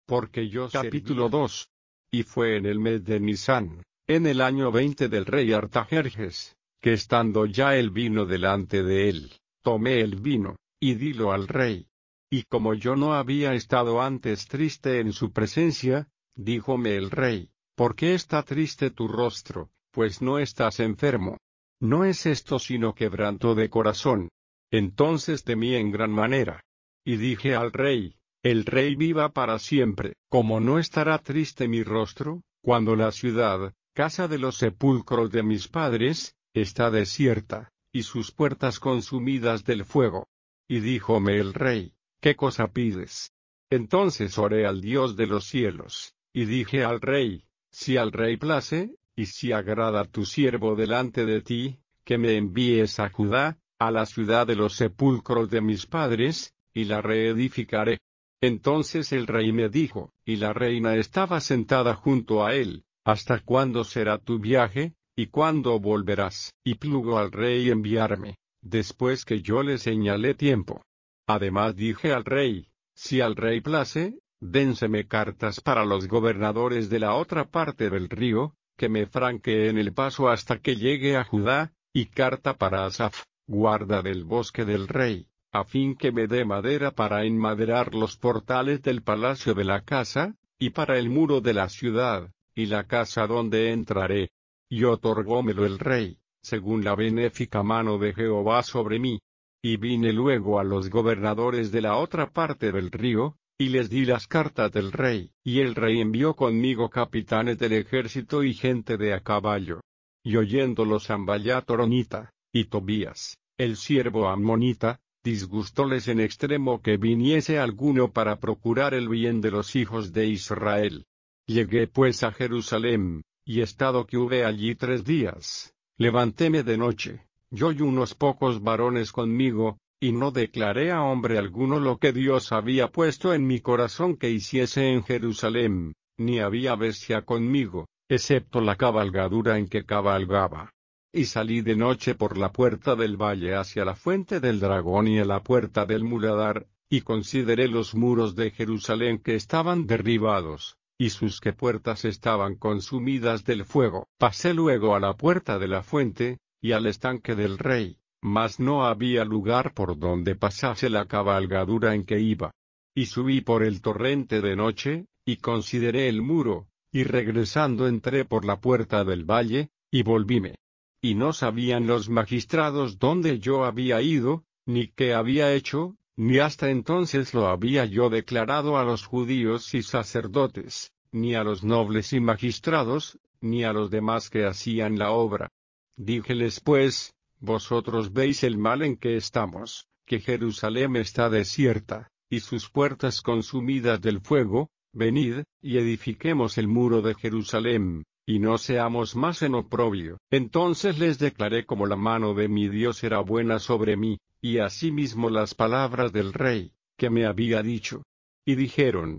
porque yo Capítulo 2. Y fue en el mes de Nisán, en el año 20 del rey Artajerjes, que estando ya el vino delante de él, tomé el vino, y dilo al rey. Y como yo no había estado antes triste en su presencia, díjome el rey, ¿por qué está triste tu rostro, pues no estás enfermo? No es esto sino quebranto de corazón. Entonces temí en gran manera. Y dije al rey, el rey viva para siempre, como no estará triste mi rostro, cuando la ciudad, casa de los sepulcros de mis padres, está desierta, y sus puertas consumidas del fuego. Y díjome el rey, ¿qué cosa pides? Entonces oré al Dios de los cielos, y dije al rey, si al rey place, y si agrada a tu siervo delante de ti, que me envíes a Judá, a la ciudad de los sepulcros de mis padres, y la reedificaré. Entonces el rey me dijo, y la reina estaba sentada junto a él, ¿hasta cuándo será tu viaje, y cuándo volverás? Y plugo al rey enviarme, después que yo le señalé tiempo. Además dije al rey, si al rey place, dénseme cartas para los gobernadores de la otra parte del río, que me franqueen el paso hasta que llegue a Judá, y carta para Asaf, guarda del bosque del rey, a fin que me dé madera para enmaderar los portales del palacio de la casa, y para el muro de la ciudad, y la casa donde entraré. Y otorgómelo el rey, según la benéfica mano de Jehová sobre mí. Y vine luego a los gobernadores de la otra parte del río, y les di las cartas del rey, y el rey envió conmigo capitanes del ejército y gente de a caballo. Y oyéndolo Sanballat horonita, y Tobías, el siervo ammonita, disgustóles en extremo que viniese alguno para procurar el bien de los hijos de Israel. Llegué pues a Jerusalén, y estado que hube allí 3 días, levantéme de noche, yo y unos pocos varones conmigo, y no declaré a hombre alguno lo que Dios había puesto en mi corazón que hiciese en Jerusalén, ni había bestia conmigo, excepto la cabalgadura en que cabalgaba. Y salí de noche por la puerta del valle hacia la fuente del dragón y a la puerta del muladar, y consideré los muros de Jerusalén que estaban derribados, y sus que puertas estaban consumidas del fuego. Pasé luego a la puerta de la fuente, y al estanque del rey, mas no había lugar por donde pasase la cabalgadura en que iba. Y subí por el torrente de noche, y consideré el muro, y regresando entré por la puerta del valle, y volvíme. Y no sabían los magistrados dónde yo había ido, ni qué había hecho, ni hasta entonces lo había yo declarado a los judíos y sacerdotes, ni a los nobles y magistrados, ni a los demás que hacían la obra. Díjeles pues, vosotros veis el mal en que estamos, que Jerusalén está desierta, y sus puertas consumidas del fuego. Venid, y edifiquemos el muro de Jerusalén, y no seamos más en oprobio. Entonces les declaré como la mano de mi Dios era buena sobre mí, y asimismo las palabras del rey, que me había dicho. Y dijeron,